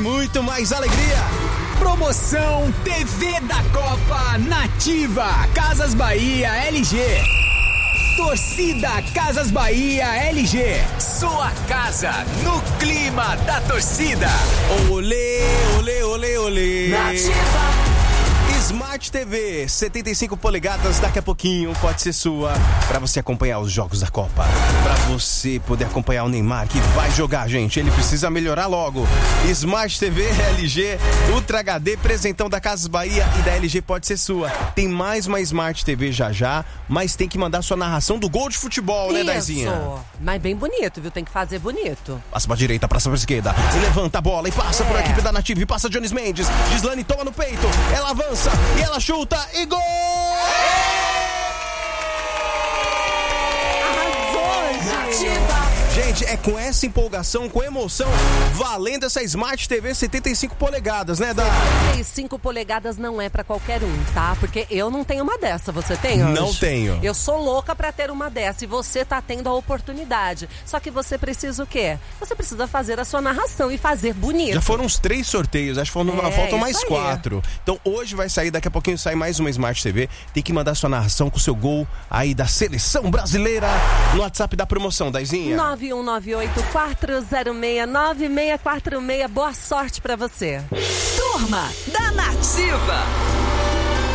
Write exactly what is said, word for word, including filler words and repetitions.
muito mais alegria. Promoção T V da Copa Nativa Casas Bahia L G. Torcida Casas Bahia L G. Sua casa no clima da torcida. Olê, olê, olê, olê. Nativa. Smart T V, setenta e cinco polegadas, daqui a pouquinho pode ser sua, pra você acompanhar os jogos da Copa, pra você poder acompanhar o Neymar, que vai jogar, gente, ele precisa melhorar logo. Smart T V L G, Ultra H D, presentão da Casas Bahia e da L G pode ser sua. Tem mais uma Smart T V já já, mas tem que mandar sua narração do gol de futebol, né, Daizinha? Isso, mas bem bonito, viu? Tem que fazer bonito. Passa pra direita, passa pra esquerda, e levanta a bola e passa é. por equipe da Nativa, e passa Jones Mendes, Gislane toma no peito, ela avança, e ela chuta e gol! Arrasou, gente! Gente, é com essa empolgação, com emoção, valendo essa Smart T V setenta e cinco polegadas, né, Da? setenta e cinco polegadas não é pra qualquer um, tá? Porque eu não tenho uma dessa, você tem, Anjo? Não tenho. Eu sou louca pra ter uma dessa e você tá tendo a oportunidade. Só que você precisa o quê? Você precisa fazer a sua narração e fazer bonito. Já foram uns três sorteios, acho que foram, é, faltam mais aí. quatro. Então hoje vai sair, daqui a pouquinho sai mais uma Smart T V. Tem que mandar sua narração com o seu gol aí da seleção brasileira no WhatsApp da promoção, Daizinha. nove um nove oito, quatro zero seis, nove seis quatro seis. Boa sorte pra você. Turma da Nativa.